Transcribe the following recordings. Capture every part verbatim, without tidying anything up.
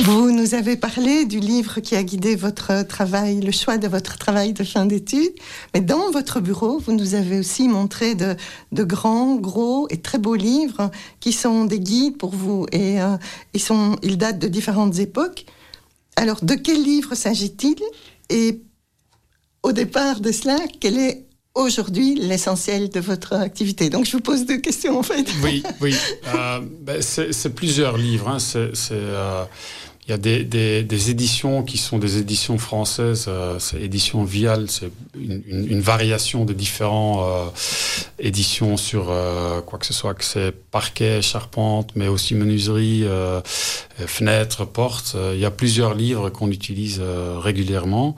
Vous nous avez parlé du livre qui a guidé votre travail, le choix de votre travail de fin d'études. Mais dans votre bureau, vous nous avez aussi montré de, de grands, gros et très beaux livres qui sont des guides pour vous. Et euh, ils, sont, ils datent de différentes époques. Alors, de quel livre s'agit-il? Et au départ de cela, quel est aujourd'hui l'essentiel de votre activité? Donc, je vous pose deux questions, en fait. Oui, oui. Euh, ben, c'est, c'est plusieurs livres. Hein. C'est... c'est euh... Il y a des, des, des éditions qui sont des éditions françaises, euh, c'est édition Vial, c'est une, une, une variation de différentes euh, éditions sur euh, quoi que ce soit, que c'est parquet, charpente, mais aussi menuiserie, euh, fenêtres, portes. Euh, il y a plusieurs livres qu'on utilise euh, régulièrement.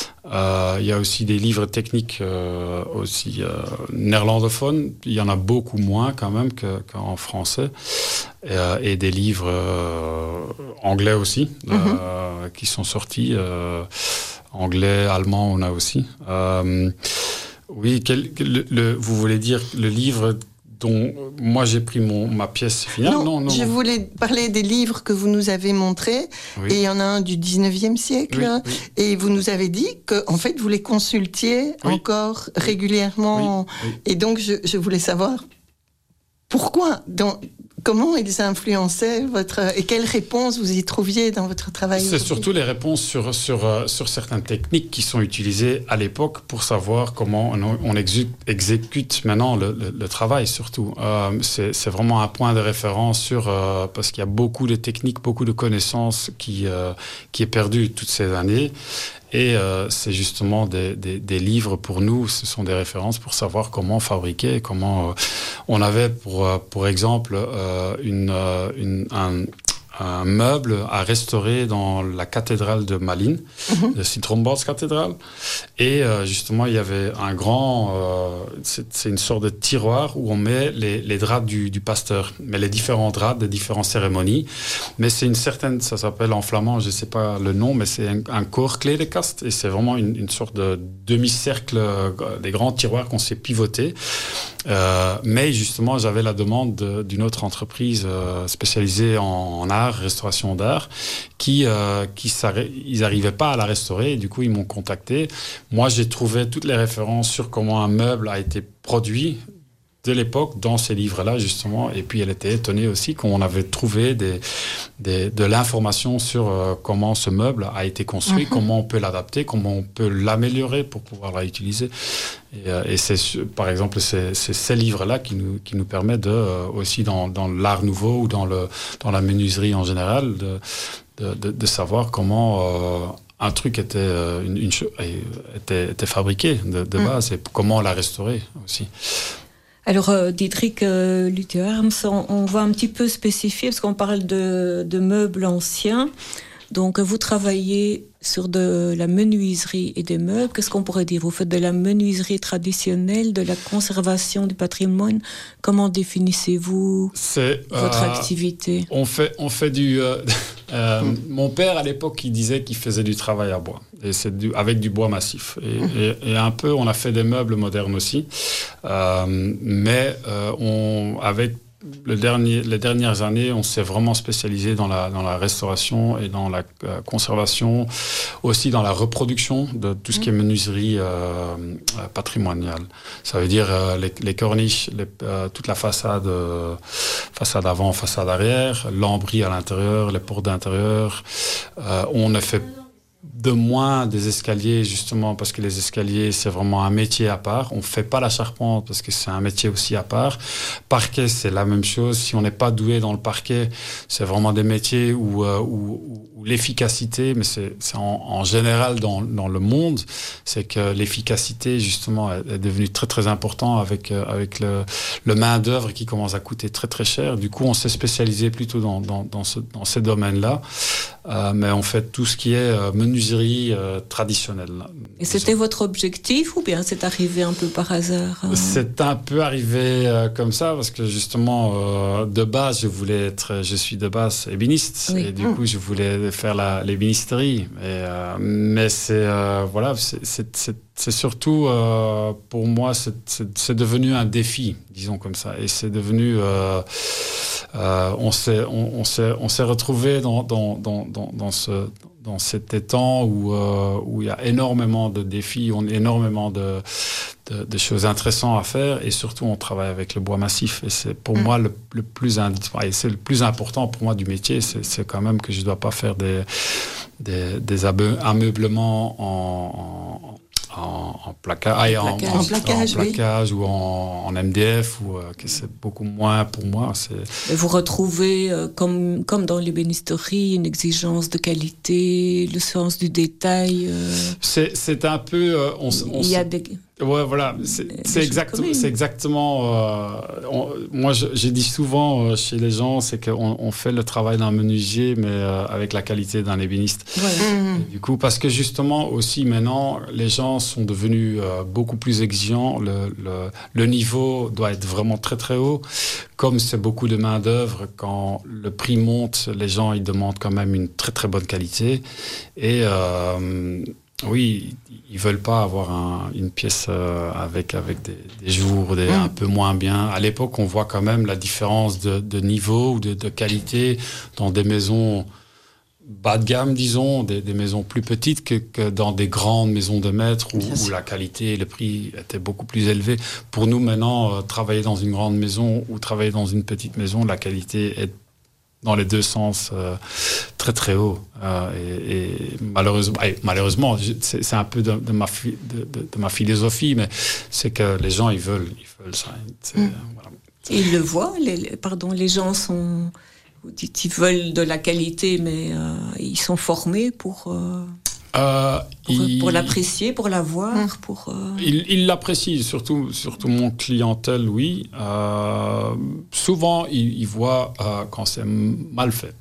Euh, il y a aussi des livres techniques euh, aussi euh, néerlandophones. Il y en a beaucoup moins quand même que, qu'en français. Et, euh, et des livres euh, anglais aussi mm-hmm. euh, qui sont sortis. Euh, anglais, allemand, on a aussi. Euh, oui, quel, le, le, vous voulez dire le livre dont moi j'ai pris mon, ma pièce finale? Non, non, non, je voulais parler des livres que vous nous avez montrés. Oui. Et il y en a un du dix-neuvième siècle. Oui, oui. Et vous nous avez dit que, en fait, vous les consultiez oui. encore régulièrement. Oui, oui. Et donc, je, je voulais savoir pourquoi, dans, comment ils influençaient votre... Et quelles réponses vous y trouviez dans votre travail? C'est aujourd'hui? Surtout les réponses sur, sur, euh, sur certaines techniques qui sont utilisées à l'époque pour savoir comment on, on exécute, exécute maintenant le, le, le travail, surtout. Euh, c'est, c'est vraiment un point de référence sur... Euh, parce qu'il y a beaucoup de techniques, beaucoup de connaissances qui, euh, qui est perdu toutes ces années. Et euh, c'est justement des, des, des livres pour nous, ce sont des références pour savoir comment fabriquer, comment... Euh, on avait, pour, pour exemple, euh, une, une, un, un meuble à restaurer dans la cathédrale de Malines, mm-hmm. de Sint-Romboldscathédrale. Et euh, justement, il y avait un grand... Euh, c'est, c'est une sorte de tiroir où on met les, les draps du, du pasteur, mais les différents draps des différentes cérémonies. Mais c'est une certaine... Ça s'appelle en flamand, je ne sais pas le nom, mais c'est un, un koorkledekast. Et c'est vraiment une, une sorte de demi-cercle, euh, des grands tiroirs qu'on sait pivoter. Euh, mais justement, j'avais la demande de, d'une autre entreprise euh, spécialisée en, en art, restauration d'art, qui, euh, qui ils n'arrivaient pas à la restaurer. Et du coup, ils m'ont contacté. Moi, j'ai trouvé toutes les références sur comment un meuble a été produit de l'époque dans ces livres-là, justement. Et puis, elle était étonnée aussi qu'on avait trouvé des, des, de l'information sur euh, comment ce meuble a été construit, mm-hmm. comment on peut l'adapter, comment on peut l'améliorer pour pouvoir l'utiliser. Et, euh, et c'est, par exemple, c'est, c'est ces livres-là qui nous, qui nous permettent de, euh, aussi dans, dans l'art nouveau ou dans, le, dans la menuiserie en général, de, de, de, de savoir comment... Euh, un truc était, une, une, était, était fabriqué de, de base mm. et comment la restaurer aussi. Alors, euh, Diederik euh, Luthe-Harms, on, on va un petit peu spécifier, parce qu'on parle de, de meubles anciens. Donc, vous travaillez sur de la menuiserie et des meubles. Qu'est-ce qu'on pourrait dire? Vous faites de la menuiserie traditionnelle, de la conservation du patrimoine. Comment définissez-vous C'est, votre euh, activité? On fait, on fait du... Euh, euh, mmh. Mon père, à l'époque, il disait qu'il faisait du travail à bois. Et c'est du, avec du bois massif. Et, mmh. et, et un peu, on a fait des meubles modernes aussi. Euh, mais euh, on, avec... Le dernier, les dernières années, on s'est vraiment spécialisé dans la, dans la restauration et dans la euh, conservation, aussi dans la reproduction de tout ce qui est menuiserie euh, patrimoniale. Ça veut dire euh, les, les corniches, les, euh, toute la façade, euh, façade avant, façade arrière, lambris à l'intérieur, les portes d'intérieur. Euh, on ne fait de moins des escaliers, justement, parce que les escaliers, c'est vraiment un métier à part. On ne fait pas la charpente, parce que c'est un métier aussi à part. Parquet, c'est la même chose. Si on n'est pas doué dans le parquet, c'est vraiment des métiers où, euh, où, où l'efficacité, mais c'est, c'est en, en général dans, dans le monde, c'est que l'efficacité, justement, est, est devenue très, très importante avec, euh, avec le, le main-d'œuvre qui commence à coûter très, très cher. Du coup, on s'est spécialisé plutôt dans, dans, dans, ce, dans ces domaines-là. Euh, mais on fait tout ce qui est euh, menuiserie euh, traditionnelle. Et c'était disons. Votre objectif ou bien c'est arrivé un peu par hasard? hein C'est un peu arrivé euh, comme ça parce que justement, euh, de base, je voulais être, je suis de base ébéniste oui. et du mmh. coup, je voulais faire la, l'ébénisterie. Et, euh, mais c'est, euh, voilà, c'est, c'est, c'est, c'est surtout, euh, pour moi, c'est, c'est, c'est devenu un défi, disons comme ça. Et c'est devenu... Euh, euh, on s'est, on, on s'est, on s'est retrouvé dans, dans, dans, dans, dans ce, dans cet étang où, euh, où il y a énormément de défis, on a énormément de, de, de choses intéressantes à faire, et surtout on travaille avec le bois massif. Et c'est pour mmh. moi le, le plus et c'est le plus important pour moi du métier, c'est, c'est quand même que je dois pas faire des des, des ameublements en, en En, en, placa- ah, en, placage. En, en plaquage, en plaquage oui. ou en, en M D F, ou euh, que c'est beaucoup moins pour moi. C'est... Vous retrouvez, euh, comme, comme dans l'ébénisterie, une exigence de qualité, le sens du détail. Euh... C'est, c'est un peu. Euh, on, on, Il y a des. Ouais, voilà, c'est, c'est, exact, c'est exactement. Euh, on, moi, je, j'ai dit souvent euh, chez les gens, c'est qu'on on fait le travail d'un menuisier, mais euh, avec la qualité d'un ébéniste. Voilà. Mmh. Du coup, parce que justement aussi maintenant, les gens sont devenus euh, beaucoup plus exigeants. Le, le, le niveau doit être vraiment très très haut. Comme c'est beaucoup de main d'œuvre, quand le prix monte, les gens ils demandent quand même une très très bonne qualité. Et euh, oui, ils veulent pas avoir un, une pièce euh, avec avec des, des jours des, mmh. un peu moins bien. À l'époque, on voit quand même la différence de, de niveau ou de, de qualité dans des maisons bas de gamme, disons, des, des maisons plus petites que, que dans des grandes maisons de maître où, où la qualité et le prix étaient beaucoup plus élevés. Pour nous, maintenant, euh, travailler dans une grande maison ou travailler dans une petite maison, la qualité est dans les deux sens euh, très très haut. Euh, et, et malheureusement, et malheureusement c'est, c'est un peu de, de, ma fi, de, de, de ma philosophie, mais c'est que les gens, ils veulent, ils veulent ça. Mmh. Voilà. Et ils le voient, les, pardon, les gens sont... Vous dites, ils veulent de la qualité, mais euh, ils sont formés pour, euh, euh, pour, il, pour l'apprécier, pour la voir. Mmh. Pour, euh... Ils il l'apprécient, surtout, surtout mon clientèle, oui. Euh, souvent, ils il voient euh, quand c'est mal fait.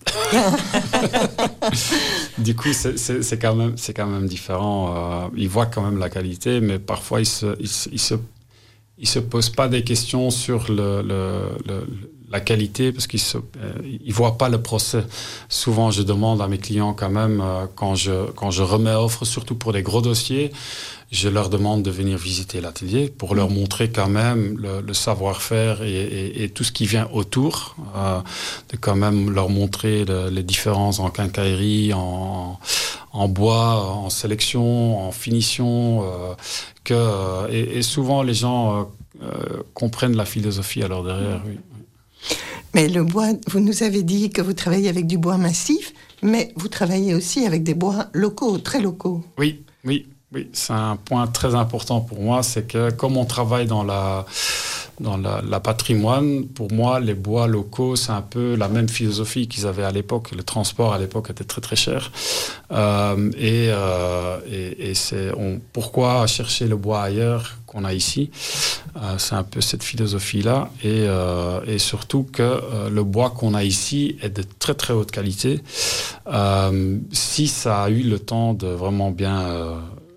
Du coup, c'est, c'est, c'est, quand même, c'est quand même différent. Euh, ils voient quand même la qualité, mais parfois, ils se, ils, ils se, ils se posent pas des questions sur le... le, le la qualité, parce qu'ils ne euh, voient pas le procès. Souvent, je demande à mes clients quand même, euh, quand, je, quand je remets offre, surtout pour des gros dossiers, je leur demande de venir visiter l'atelier pour leur montrer quand même le, le savoir-faire et, et, et tout ce qui vient autour, euh, de quand même leur montrer le, les différences en quincaillerie, en, en bois, en sélection, en finition, euh, que, euh, et, et souvent les gens euh, euh, comprennent la philosophie alors derrière, oui. Mais le bois, vous nous avez dit que vous travaillez avec du bois massif, mais vous travaillez aussi avec des bois locaux, très locaux. Oui, oui, oui. C'est un point très important pour moi, c'est que comme on travaille dans la, dans la, la patrimoine, pour moi, les bois locaux, c'est un peu la même philosophie qu'ils avaient à l'époque. Le transport à l'époque était très très cher. Euh, et, euh, et, et c'est on, pourquoi chercher le bois ailleurs qu'on a ici. Euh, c'est un peu cette philosophie-là. Et, euh, et surtout que euh, le bois qu'on a ici est de très très haute qualité. Euh, si ça a eu le temps de vraiment bien... Euh,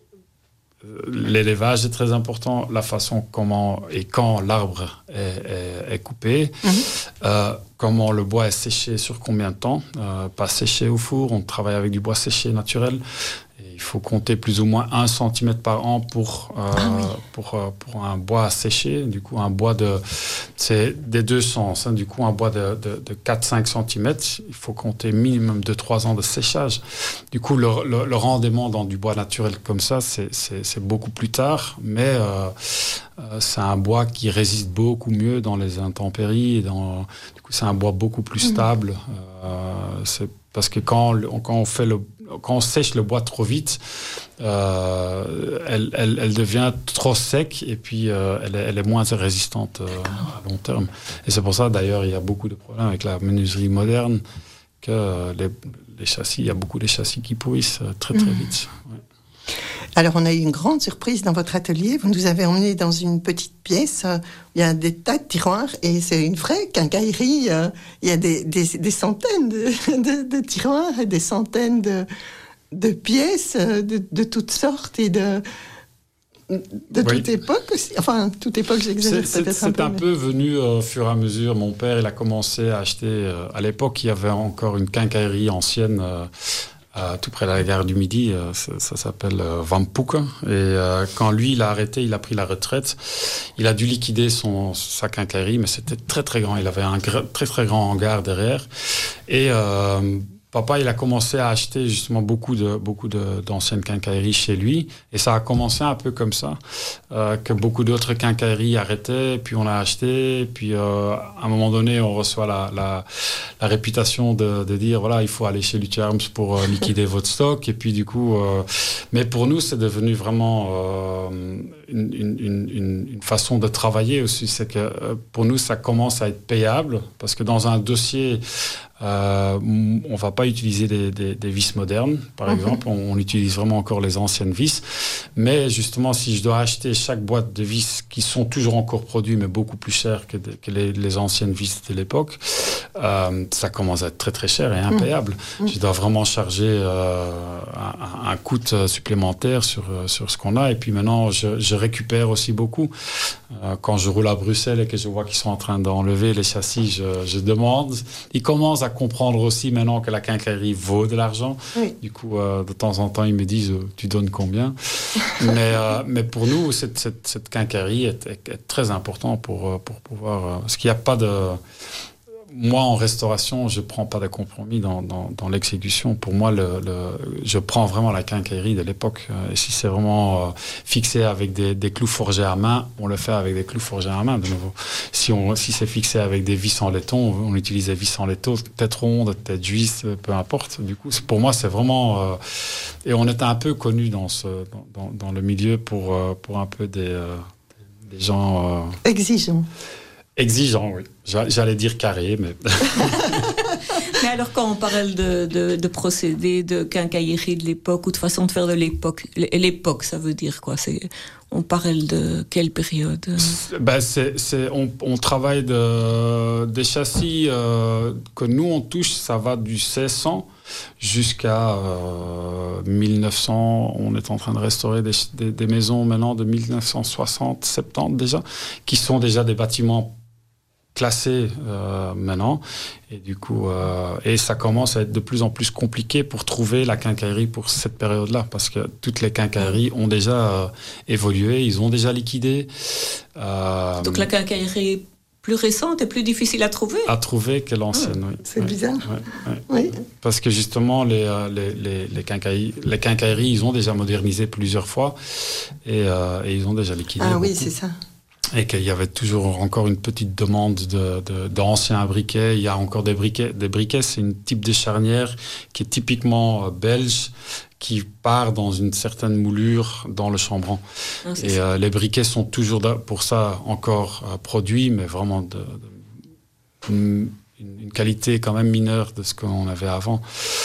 l'élevage est très important, la façon comment et quand l'arbre est, est, est coupé, mmh. euh, comment le bois est séché, sur combien de temps, euh, pas séché au four, on travaille avec du bois séché naturel. Et il faut compter plus ou moins un centimètre par an pour, euh, ah oui. pour, euh, pour un bois séché. Du coup, un bois de... C'est des deux sens. Hein. Du coup, un bois de, de, de quatre à cinq centimètres, il faut compter minimum de trois ans de séchage. Du coup, le, le, le rendement dans du bois naturel comme ça, c'est, c'est, c'est beaucoup plus tard. Mais euh, euh, c'est un bois qui résiste beaucoup mieux dans les intempéries. Et dans, du coup, c'est un bois beaucoup plus stable. Mmh. Euh, c'est parce que quand, quand on fait le Quand on sèche le bois trop vite, euh, elle, elle, elle devient trop sec et puis euh, elle, est, elle est moins résistante euh, à long terme. Et c'est pour ça, d'ailleurs, il y a beaucoup de problèmes avec la menuiserie moderne, que euh, les, les châssis, il y a beaucoup de châssis qui pourrissent très très vite. Ouais. Alors, on a eu une grande surprise dans votre atelier. Vous nous avez emmenés dans une petite pièce. Euh, il y a des tas de tiroirs et c'est une vraie quincaillerie. Euh, il y a des, des, des centaines de, de, de tiroirs et des centaines de, de pièces de, de toutes sortes et de, de oui. toute époque aussi. Enfin, toute époque, j'exagère c'est, peut-être c'est un peu. C'est un mais... peu venu au euh, fur et à mesure. Mon père, il a commencé à acheter... Euh, à l'époque, il y avait encore une quincaillerie ancienne... Euh, Euh, tout près de la gare du Midi, euh, ça, ça s'appelle euh, Vampuka. Et euh, quand lui, il a arrêté, il a pris la retraite, il a dû liquider son, sa quincaillerie, mais c'était très très grand. Il avait un gr- très très grand hangar derrière. Et euh, papa, il a commencé à acheter justement beaucoup de beaucoup de, d'anciennes quincailleries chez lui. Et ça a commencé un peu comme ça, euh, que beaucoup d'autres quincailleries arrêtaient, puis on a acheté, puis euh, à un moment donné, on reçoit la, la, la réputation de, de dire, voilà, il faut aller chez Lutherms pour euh, liquider votre stock. Et puis du coup, euh, mais pour nous, c'est devenu vraiment euh, une, une, une, une façon de travailler aussi. C'est que euh, pour nous, ça commence à être payable, parce que dans un dossier, Euh, on va pas utiliser des, des, des vis modernes, par mm-hmm. exemple. On, on utilise vraiment encore les anciennes vis. Mais justement, si je dois acheter chaque boîte de vis qui sont toujours encore produits, mais beaucoup plus chères que, de, que les, les anciennes vis de l'époque, euh, ça commence à être très très cher et impayable. Mm-hmm. Je dois vraiment charger euh, un, un coût supplémentaire sur, sur ce qu'on a. Et puis maintenant, je, je récupère aussi beaucoup. Euh, quand je roule à Bruxelles et que je vois qu'ils sont en train d'enlever les châssis, je, je demande. Ils commencent à comprendre aussi maintenant que la quincaillerie vaut de l'argent. Oui. Du coup, euh, de temps en temps, ils me disent euh, tu donnes combien. mais, euh, mais pour nous, cette, cette, cette quincaillerie est, est, est très importante pour, pour pouvoir... Euh, parce qu'il n'y a pas de... Moi, en restauration, je ne prends pas de compromis dans, dans, dans l'exécution. Pour moi, le, le, je prends vraiment la quincaillerie de l'époque. Et si c'est vraiment euh, fixé avec des, des clous forgés à main, on le fait avec des clous forgés à main, de nouveau. Si, on, si c'est fixé avec des vis en laiton, on, on utilise des vis en laiton, tête ronde, tête juice, peu importe. Du coup, pour moi, c'est vraiment... Euh, et on était un peu connus dans, ce, dans, dans, dans le milieu pour, euh, pour un peu des, euh, des gens... Euh, exigeants. Exigeant, oui. J'allais dire carré, mais... Mais alors, quand on parle de, de, de procédés, de quincaillerie de l'époque, ou de façon de faire de l'époque, l'époque, ça veut dire quoi? C'est, on parle de quelle période? Ben, c'est, c'est, on, on travaille de, des châssis euh, que nous, on touche, ça va du seize cents jusqu'à euh, mille neuf cents. On est en train de restaurer des, des, des maisons maintenant de mille neuf cent soixante, soixante-dix déjà, qui sont déjà des bâtiments classés euh, maintenant, et du coup euh, et ça commence à être de plus en plus compliqué pour trouver la quincaillerie pour cette période-là, parce que toutes les quincailleries ont déjà euh, évolué, ils ont déjà liquidé. Euh, Donc la quincaillerie plus récente est plus difficile à trouver. À trouver que l'ancienne, oh, oui. C'est oui. bizarre. Oui, oui. Oui. Parce que justement les les les les quincailleries, les quincailleries, ils ont déjà modernisé plusieurs fois et, euh, et ils ont déjà liquidé. Ah beaucoup. Oui, c'est ça. Et qu'il y avait toujours encore une petite demande de, de, d'anciens briquets. Il y a encore des briquets. Des briquets, c'est un type de charnière qui est typiquement euh, belge, qui part dans une certaine moulure dans le chambranle. Ah, et euh, les briquets sont toujours pour ça encore euh, produits, mais vraiment de, de, une, une qualité quand même mineure de ce qu'on avait avant.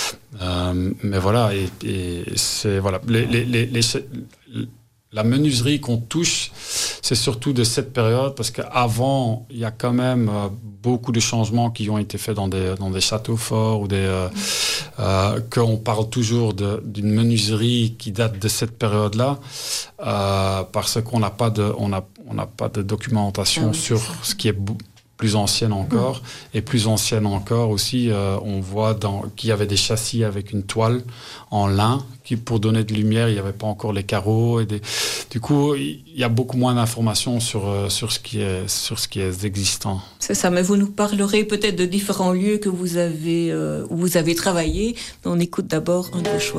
Euh, mais voilà, et, et c'est voilà les, les, les, les, les la menuiserie qu'on touche, c'est surtout de cette période, parce qu'avant, il y a quand même euh, beaucoup de changements qui ont été faits dans des, dans des châteaux forts, ou des, euh, euh, qu'on parle toujours de, d'une menuiserie qui date de cette période-là, euh, parce qu'on n'a pas de, on a, on n'a pas de documentation ah oui, sur ce qui est b- plus ancienne encore, mmh. et plus ancienne encore aussi, euh, on voit dans, qu'il y avait des châssis avec une toile en lin, qui pour donner de lumière, il n'y avait pas encore les carreaux. Et des... Du coup, il y a beaucoup moins d'informations sur, euh, sur, ce qui est, sur ce qui est existant. C'est ça, mais vous nous parlerez peut-être de différents lieux que vous avez, euh, où vous avez travaillé. On écoute d'abord un de vos choix.